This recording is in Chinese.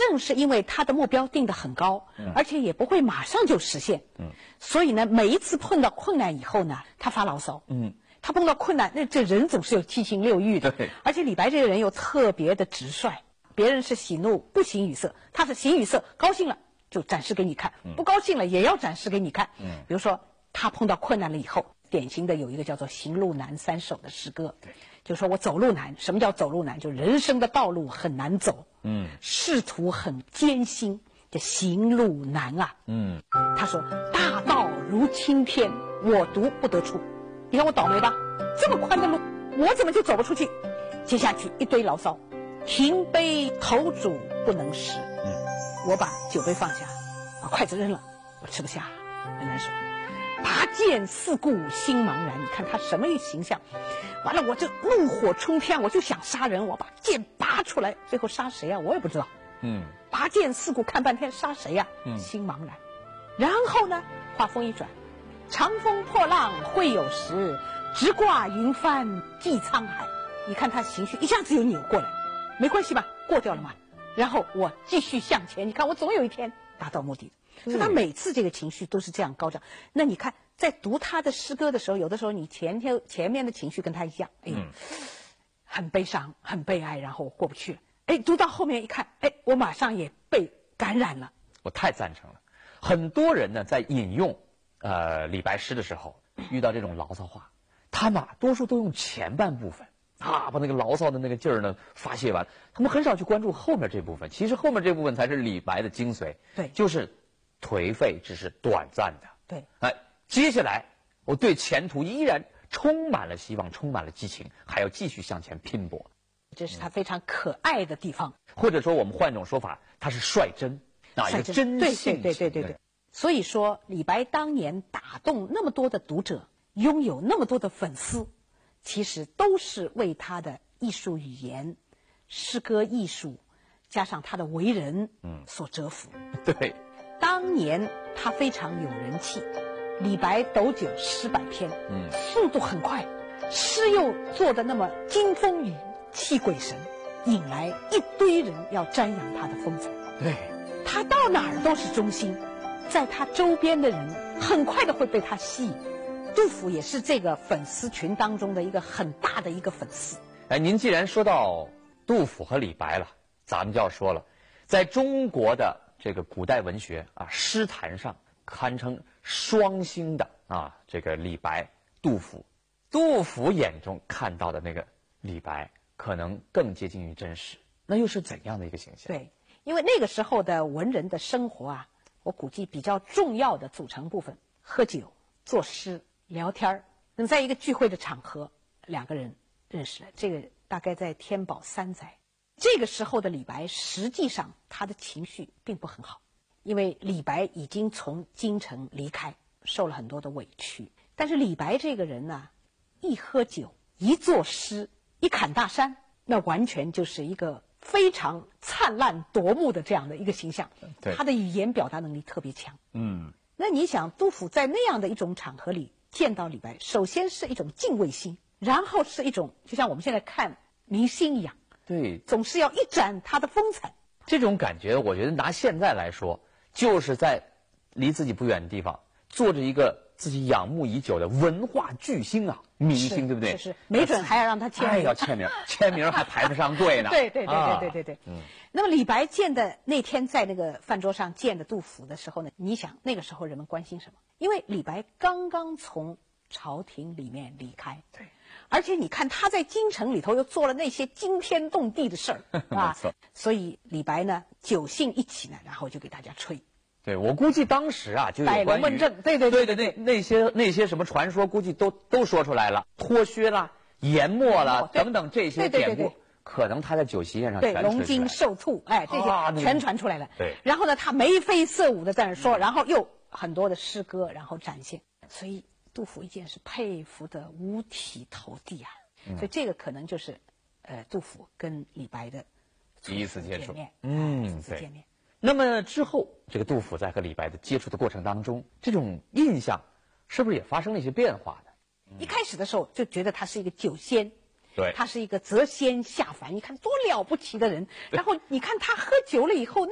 正是因为他的目标定得很高，而且也不会马上就实现，所以呢，每一次碰到困难以后呢，他发牢骚，他碰到困难，那这人总是有七情六欲的， 对， 而且李白这个人又特别的直率，别人是喜怒不形于色，他是形于色，高兴了就展示给你看，不高兴了也要展示给你看。比如说他碰到困难了以后，典型的有一个叫做《行路难》3首的诗歌，就说我走路难。什么叫走路难？就人生的道路很难走，仕途很艰辛，这行路难啊。他说大道如青天，我独不得出。你看我倒霉吧，这么宽的路，我怎么就走不出去？接下去一堆牢骚，停杯投箸不能食。我把酒杯放下，把筷子扔了，我吃不下，很难受。拔剑四顾心茫然，你看他什么形象？完了，我就怒火冲天，我就想杀人，我把剑拔出来，最后杀谁啊？我也不知道。拔剑四顾看半天，杀谁呀？心茫然。然后呢，话锋一转，长风破浪会有时，直挂云帆济沧海。你看他情绪一下子又扭过来，没关系吧，过掉了嘛。然后我继续向前，你看我总有一天达到目的的。所以他每次这个情绪都是这样高涨。那你看，在读他的诗歌的时候，有的时候你前面的情绪跟他一样，很悲伤，很悲哀，然后我过不去了。读到后面一看，我马上也被感染了。 我太赞成了。很多人呢，在引用李白诗的时候，遇到这种牢骚话，他们多数都用前半部分把那个牢骚的那个劲儿呢发泄完，他们很少去关注后面这部分。其实后面这部分才是李白的精髓。 对， 就是颓废只是短暂的。 对， 接下来我对前途依然充满了希望，充满了激情，还要继续向前拼搏。 这是他非常可爱的地方。 或者说我们换一种说法，他是率真一个真性情。 对。所以说李白当年打动那么多的读者，拥有那么多的粉丝，其实都是为他的艺术语言、诗歌艺术加上他的为人所折服。 对， 当年他非常有人气，李白斗酒诗百篇，速度很快，诗又做得那么惊风雨泣鬼神，引来一堆人要瞻仰他的风采。 对， 他到哪儿都是中心，在他周边的人很快的会被他吸引。杜甫也是这个粉丝群当中的一个很大的一个粉丝。 您既然说到杜甫和李白了，咱们就要说了，在中国的这个古代文学诗坛上堪称双星的这个李白、杜甫。杜甫眼中看到的那个李白可能更接近于真实，那又是怎样的一个形象？ 对，因为那个时候的文人的生活我估计比较重要的组成部分，喝酒、作诗、聊天。那么在一个聚会的场合，两个人认识了，这个大概在天宝3载。这个时候的李白实际上他的情绪并不很好，因为李白已经从京城离开，受了很多的委屈。但是李白这个人呢，一喝酒，一作诗，一侃大山，那完全就是一个非常灿烂夺目的这样的一个形象。 对， 他的语言表达能力特别强。那你想，杜甫在那样的一种场合里见到李白，首先是一种敬畏心，然后是一种就像我们现在看明星一样， 对， 总是要一展他的风采。 这种感觉我觉得拿现在来说，就是在离自己不远的地方坐着一个自己仰慕已久的文化巨星明星，对不对？ 是，没准还要让他签名。 要签名，签名还排不上队呢。 对。那么李白见的那天在那个饭桌上见的杜甫的时候呢，你想那个时候人们关心什么？因为李白刚刚从朝廷里面离开， 对， 而且你看他在京城里头又做了那些惊天动地的事儿没错。 所以李白呢酒兴一起呢，然后就给大家吹。 对，我估计当时就有关于摆龙门阵，对， 那些什么传说，估计都说出来了，脱靴啦、研墨啦等等这些典故，可能他在酒席宴上全龙筋受醋，这些全传出来了。 对， 然后呢，他眉飞色舞的在那说，然后又很多的诗歌，然后展现。所以杜甫一见是佩服的五体投地所以这个可能就是杜甫跟李白的第一次接触。 第一次见面。 那么之后，这个杜甫在和李白的接触的过程当中，这种印象是不是也发生了一些变化呢？ 一开始的时候就觉得他是一个酒仙， 对， 他是一个谪仙下凡，你看多了不起的人。然后你看他喝酒了以后。